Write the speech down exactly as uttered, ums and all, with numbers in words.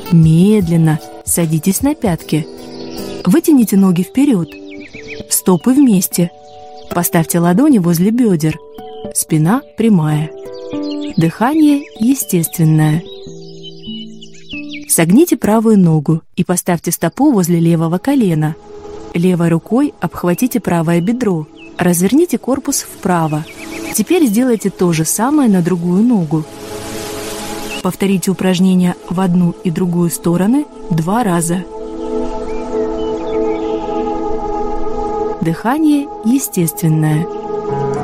Медленно садитесь на пятки. Вытяните ноги вперед. Стопы вместе. Поставьте ладони возле бедер. Спина прямая. Дыхание естественное. Согните правую ногу и поставьте стопу возле левого колена. Левой рукой обхватите правое бедро. Разверните корпус вправо. Теперь сделайте то же самое на другую ногу. Повторите упражнение в одну и другую стороны два раза. Дыхание естественное.